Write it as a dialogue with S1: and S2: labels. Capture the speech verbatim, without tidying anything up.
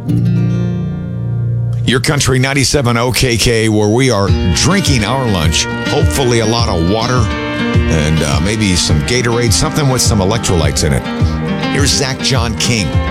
S1: Your Country ninety-seven O K K, where we are drinking our lunch. Hopefully a lot of water and uh, maybe some Gatorade, something with some electrolytes in it. Here's Zach John King.